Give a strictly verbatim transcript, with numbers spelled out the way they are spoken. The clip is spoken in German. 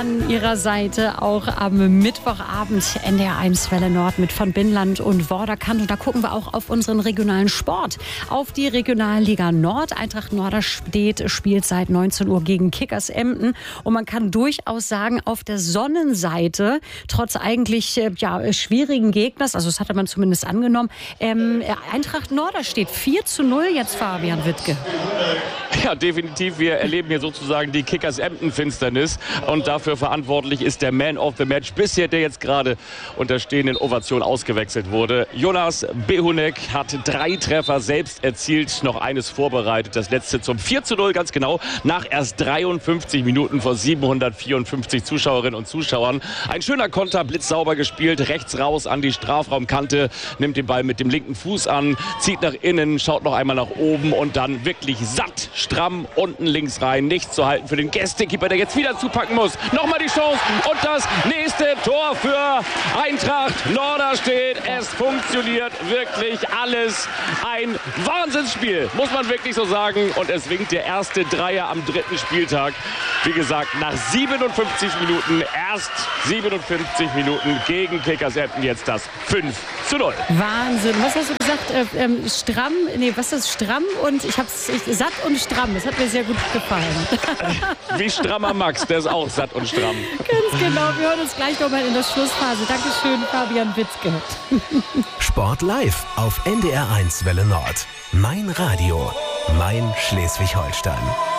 an ihrer Seite auch am Mittwochabend N D R eins Welle Nord mit von Binnland und Vorderkant. Und da gucken wir auch auf unseren regionalen Sport, auf die Regionalliga Nord. Eintracht Norderstedt spielt seit neunzehn Uhr gegen Kickers Emden. Und man kann durchaus sagen, auf der Sonnenseite, trotz eigentlich ja, schwierigen Gegners, also das hatte man zumindest angenommen, ähm, Eintracht Norderstedt vier zu null jetzt, Fabian Wittke. Ja, definitiv. Wir erleben hier sozusagen die Kickers Emden-Finsternis. Und dafür verantwortlich ist der Man of the Match bisher, der jetzt gerade unter stehenden Ovationen ausgewechselt wurde. Jonas Behunek hat drei Treffer selbst erzielt, noch eines vorbereitet. Das letzte zum vier zu null, ganz genau, nach erst dreiundfünfzig Minuten vor siebenhundertvierundfünfzig Zuschauerinnen und Zuschauern. Ein schöner Konter, blitzsauber gespielt, rechts raus an die Strafraumkante, nimmt den Ball mit dem linken Fuß an, zieht nach innen, schaut noch einmal nach oben und dann wirklich satt, stramm unten links rein. Nichts zu halten für den Gästekeeper, der jetzt wieder zupacken muss. Nochmal die Chance und das nächste Tor für Eintracht Norderstedt. Es funktioniert wirklich alles. Ein Wahnsinnsspiel, muss man wirklich so sagen. Und es winkt der erste Dreier am dritten Spieltag. Wie gesagt, nach siebenundfünfzig Minuten, erst siebenundfünfzig Minuten gegen Kickers Emden, jetzt das fünf zu null. Wahnsinn. Was hast du gesagt? Äh, ähm, stramm, nee, was ist stramm und ich hab's ich, satt und stramm. Das hat mir sehr gut gefallen. Wie strammer Max, der ist auch satt und stramm. Ganz genau. Wir hören uns gleich nochmal in der Schlussphase. Dankeschön, Fabian Witzke. Sport live auf N D R eins Welle Nord. Mein Radio, mein Schleswig-Holstein.